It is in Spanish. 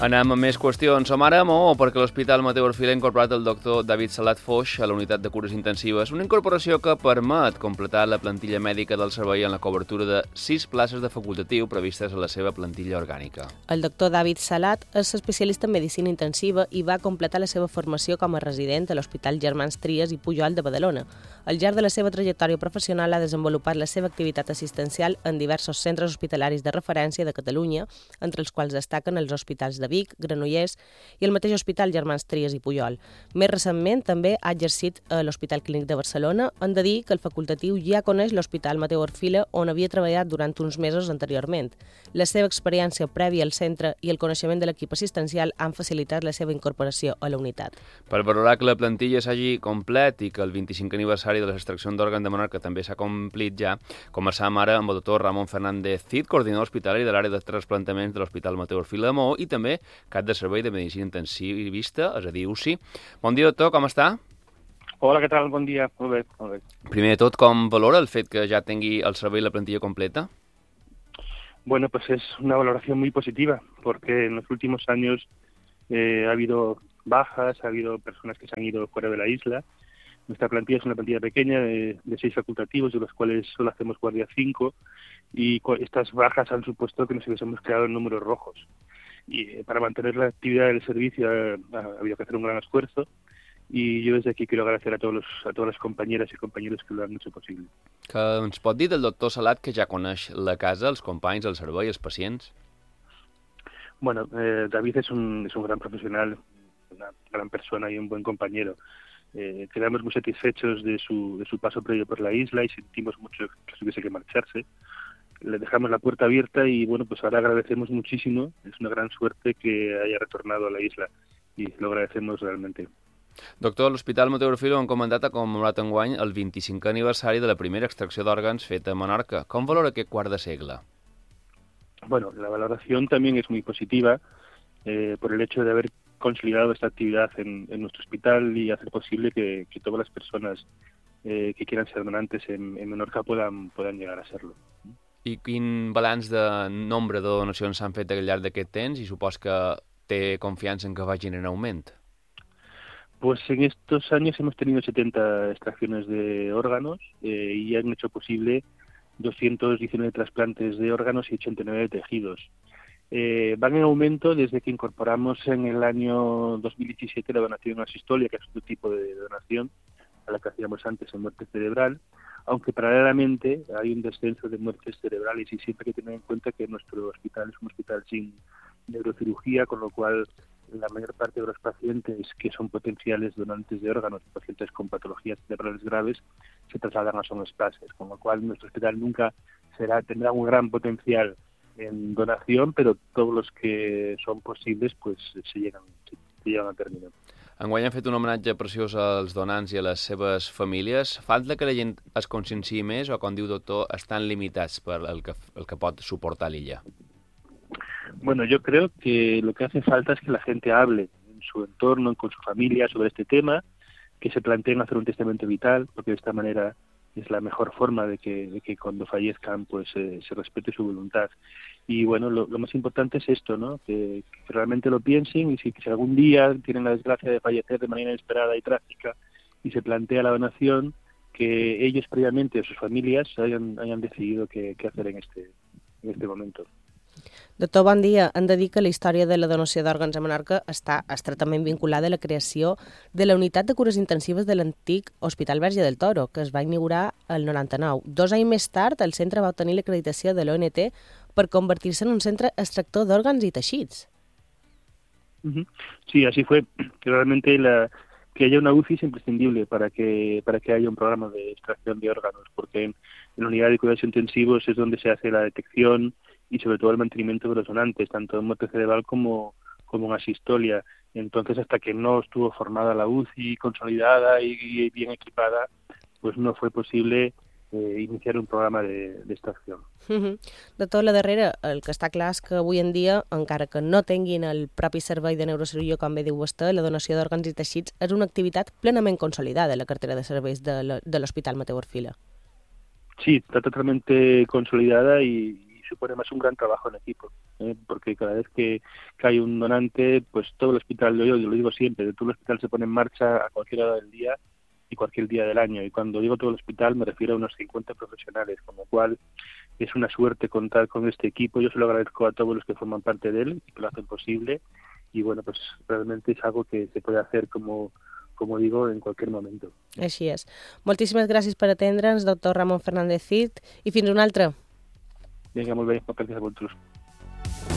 Anem amb més qüestions. Som ara a Maó perquè l'Hospital Mateu Orfila ha incorporat el doctor David Salat Foix a la unitat de cures intensives, una incorporació que permet completar la plantilla mèdica del servei en la cobertura de 6 places de facultatiu previstes a la seva plantilla orgànica. El doctor David Salat és especialista en medicina intensiva i va completar la seva formació com a resident a l'Hospital Germans Trias i Pujol de Badalona. Al llarg de la seva trajectòria professional ha desenvolupat la seva activitat assistencial en diversos centres hospitalaris de referència de Catalunya, entre els quals destaquen els hospitals de Vic, Granollers i el mateix Hospital Germans Trias i Pujol. Més recentment també ha exercit a l'Hospital Clínic de Barcelona. Hem de dir que el facultatiu ja coneix l'Hospital Mateu Orfila, on havia treballat durant uns mesos anteriorment. La seva experiència prèvia al centre i el coneixement de l'equip assistencial han facilitat la seva incorporació a la unitat. Per valorar que la plantilla s'hagi complet i que el 25 aniversari de l'extracció d'òrgan de Menorca també s'ha complit ja, conversam ara amb el doctor Ramon Fernández Cid, coordinador hospitalari de l'àrea de trasplantaments de l'Hospital Mateu Orfila de Maó i també cap de servei de medicina intensivista, és a dir, UCI. Bon dia, doctor, com està? Hola, què tal? Bon dia. Molt bé, molt bé. Primer de tot, com valora el fet que ja tingui el servei i la plantilla completa? Bueno, pues es una valoración muy positiva, porque en los últimos años ha habido bajas, ha habido personas que se han ido fuera de la isla. Nuestra plantilla es una plantilla pequeña de 6 facultativos, de los cuales solo hacemos guardia 5, y estas bajas han supuesto que nos hubiésemos quedado en números rojos. Y para mantener la actividad del servicio ha habido que hacer un gran esfuerzo, y yo desde aquí quiero agradecer a todas las compañeras y compañeros que lo han hecho posible. Que ens pot dir del doctor Salat que ja coneix la casa, els companys, el servei, els pacients? Bueno, David es un gran profesional, una gran persona y un buen compañero. Quedamos muy satisfechos de su paso previo por la isla y sentimos mucho que tuviese que marcharse. Le dejamos la puerta abierta y bueno, pues ahora agradecemos muchísimo. Es una gran suerte que haya retornado a la isla y lo agradecemos realmente. Doctor, l'Hospital Mateu Orfila ha comentat ha commemorat enguany el 25è aniversari de la primera extracció d'òrgans feta a Menorca. Com valora aquest quart de segle? Bueno, la valoración también es muy positiva por el hecho de haber consolidado esta actividad en nuestro hospital y hacer posible que todas las personas que quieran ser donantes en Menorca puedan llegar a serlo. I quin balanç de nombre de donacions s'han fet al llarg d'aquest temps i supos que té confiança en que vagin en augment? Pues en estos años hemos tenido 70 extracciones de órganos y han hecho posible 219 trasplantes de órganos y 89 de tejidos. Van en aumento desde que incorporamos en el año 2017 la donación asistolia, que es otro tipo de donación a la que hacíamos antes en muerte cerebral, aunque paralelamente hay un descenso de muertes cerebrales y siempre hay que tener en cuenta que nuestro hospital es un hospital sin neurocirugía, con lo cual la mayor parte de los pacientes que son potenciales donantes de órganos, pacientes con patologías cerebrales graves, se trasladan a Son Splaces, con lo cual nuestro hospital nunca tendrá un gran potencial en donación, pero todos los que son posibles pues se llegan a término. Enguany han fet un homenatge preciós als donants i a les seves famílies. Falta que la gent es conscienciï més o, com diu doctor, estan limitats per el que pot suportar l'illa? Bueno, yo creo que lo que hace falta es que la gente hable en su entorno, con su familia, sobre este tema, que se planteen hacer un testamento vital, porque de esta manera es la mejor forma de que cuando fallezcan pues se respete su voluntad. Y bueno, lo más importante es esto, ¿no? Que realmente lo piensen y si algún día tienen la desgracia de fallecer de manera inesperada y trágica y se plantea la donación, que ellos previamente o sus familias hayan decidido qué hacer en este momento. Doctor, bon dia. Hem de dir que la història de la donació d'òrgans a Menorca està estretament vinculada a la creació de la unitat de cures intensives de l'antic Hospital Verge del Toro, que es va inaugurar el 99. 2 anys més tard, el centre va obtenir l'acreditació de l'ONT per convertir-se en un centre extractor d'òrgans i teixits. Sí, así fue. Realmente que haya una UCI es imprescindible para que haya un programa de extracción de órganos, porque en la unidad de cuidados intensivos es donde se hace la detección y sobre todo el mantenimiento de los donantes, tanto en muerte cerebral como en asistolia. Entonces, hasta que no estuvo formada la UCI, consolidada y bien equipada, pues no fue posible iniciar un programa de extracció. De tot la darrera, el que està clar és que avui en dia, encara que no tinguin el propi servei de neurocirurgia, com bé diu vostè, la donació d'òrgans i teixits és una activitat plenament consolidada a la cartera de serveis de l'Hospital Mateu Orfila. Sí, está totalmente consolidada y supone más un gran trabajo en equipo, porque cada vez que hay un donante, pues todo el hospital, yo lo digo siempre, todo el hospital se pone en marcha a cualquier hora del día y cualquier día del año. Y cuando digo todo el hospital me refiero a unos 50 profesionales, con lo cual es una suerte contar con este equipo. Yo se lo agradezco a todos los que forman parte de él y que lo hacen posible. Y bueno, pues realmente es algo que se puede hacer, como digo, en cualquier momento. Així és. Moltíssimes gràcies per atendre'ns, doctor Ramon Fernández Cid, i fins una altra. Vinga, molt bé, moltes gràcies a vosaltres.